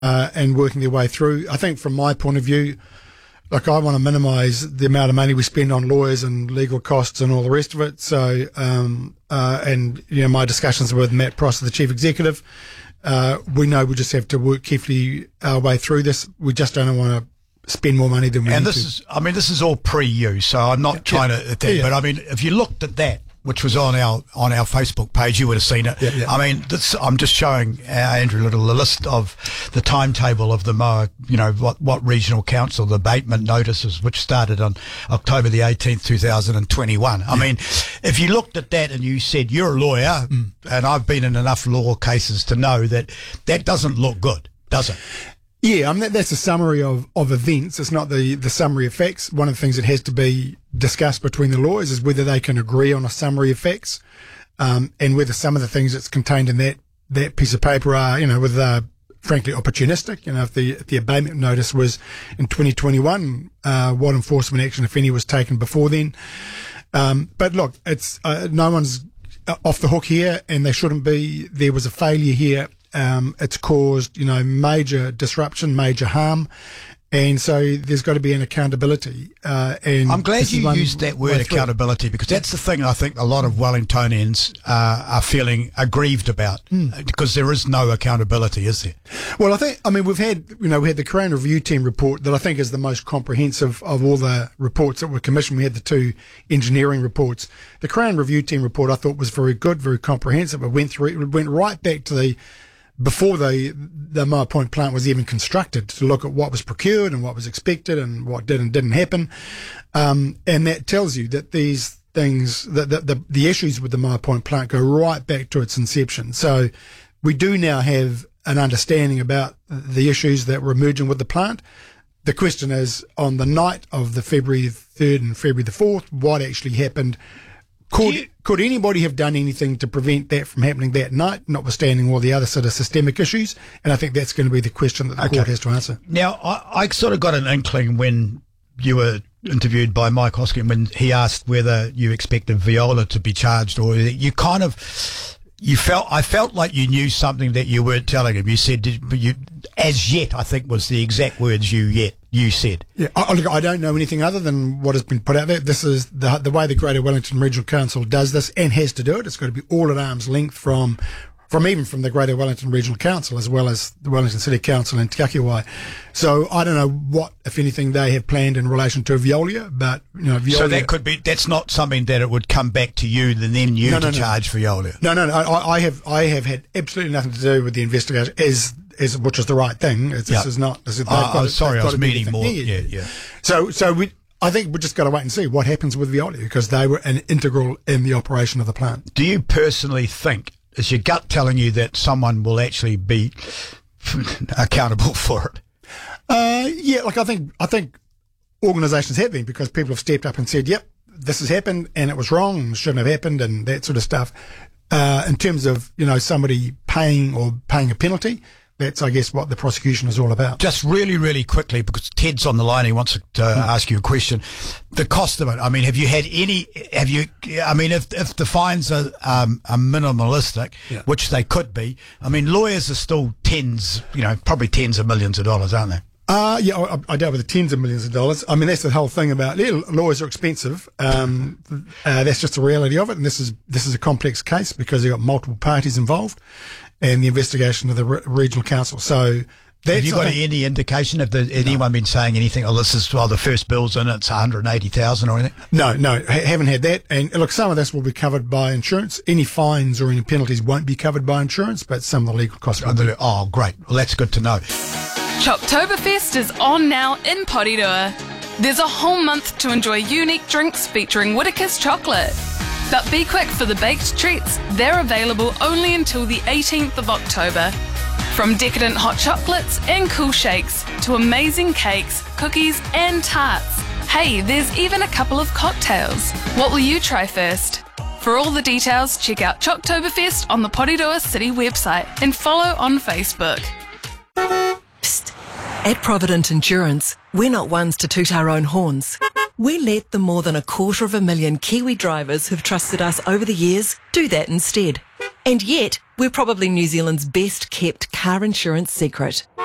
and working their way through. I think from my point of view, look, I want to minimise the amount of money we spend on lawyers and legal costs and all the rest of it. So, and my discussions with Matt Price, the chief executive, we know we just have to work carefully our way through this. We just don't want to spend more money than we need to. This is all pre-you, so I'm not trying to. But I mean, if you looked at that, which was on our Facebook page, you would have seen it. Yeah. I mean, I'm just showing Andrew Little the list of the timetable of the what regional council, the abatement notices, which started on October the 18th, 2021. I mean, if you looked at that and you said, you're a lawyer, and I've been in enough law cases to know that doesn't look good, does it? Yeah, I mean, that's a summary of events. It's not the summary of facts. One of the things that has to be discussed between the lawyers is whether they can agree on a summary of facts, and whether some of the things that's contained in that piece of paper are, frankly opportunistic. If the abatement notice was in 2021, what enforcement action, if any, was taken before then? But look, it's no one's off the hook here, and they shouldn't be. There was a failure here. It's caused, major disruption, major harm. And so there's got to be an accountability. And I'm glad you used that word accountability, because that's the thing I think a lot of Wellingtonians are feeling aggrieved about, because there is no accountability, is there? Well, we've had the Crown Review Team report that I think is the most comprehensive of all the reports that were commissioned. We had the two engineering reports. The Crown Review Team report I thought was very good, very comprehensive. It went right back to before the Moa Point plant was even constructed, to look at what was procured and what was expected and what did and didn't happen. And that tells you that these things, the issues with the Moa Point plant go right back to its inception. So we do now have an understanding about the issues that were emerging with the plant. The question is, on the night of the February 3rd and February the 4th, what actually happened? Could anybody have done anything to prevent that from happening that night, notwithstanding all the other sort of systemic issues? And I think that's going to be the question that the court has to answer. Now, I sort of got an inkling when you were interviewed by Mike Hoskin, when he asked whether you expected Viola to be charged, or you kind of... I felt like you knew something that you weren't telling him. You said, as yet, I think was the exact words you said. Yeah, I don't know anything other than what has been put out there. This is the way the Greater Wellington Regional Council does this and has to do it. It's got to be all at arm's length from the Greater Wellington Regional Council, as well as the Wellington City Council and Te Akiwai. So I don't know what, if anything, they have planned in relation to Veolia, but Veolia. So that's not something that it would come back to you and then you to charge Veolia. No. I have had absolutely nothing to do with the investigation, which is the right thing. This is not. I was meaning more. Yeah. So I think we've just got to wait and see what happens with Veolia, because they were an integral in the operation of the plant. Do you personally think, is your gut telling you that someone will actually be accountable for it? Yeah, I think organisations have been, because people have stepped up and said, yep, this has happened and it was wrong and shouldn't have happened and that sort of stuff. In terms of, somebody paying a penalty, that's, I guess, what the prosecution is all about. Just really, really quickly, because Ted's on the line, he wants to ask you a question. The cost of it, if the fines are minimalistic, which they could be, lawyers are still probably tens of millions of dollars, aren't they? I dealt with the tens of millions of dollars. That's the whole thing about lawyers are expensive. That's just the reality of it. And this is a complex case, because you've got multiple parties involved and the investigation of the regional council. So have you got any indication? Have anyone been saying anything? Oh, this is the first bill's in, it's 180,000 or anything? No, haven't had that. And look, some of this will be covered by insurance. Any fines or any penalties won't be covered by insurance, but some of the legal costs will be. Oh, great. Well, that's good to know. Choktoberfest is on now in Porirua. There's a whole month to enjoy unique drinks featuring Whittaker's chocolate. But be quick for the baked treats. They're available only until the 18th of October. From decadent hot chocolates and cool shakes to amazing cakes, cookies and tarts. Hey, there's even a couple of cocktails. What will you try first? For all the details, check out Choktoberfest on the Porirua City website and follow on Facebook. Psst. At Provident Insurance, we're not ones to toot our own horns. We let the more than 250,000 Kiwi drivers who've trusted us over the years do that instead. And yet, we're probably New Zealand's best kept car insurance secret.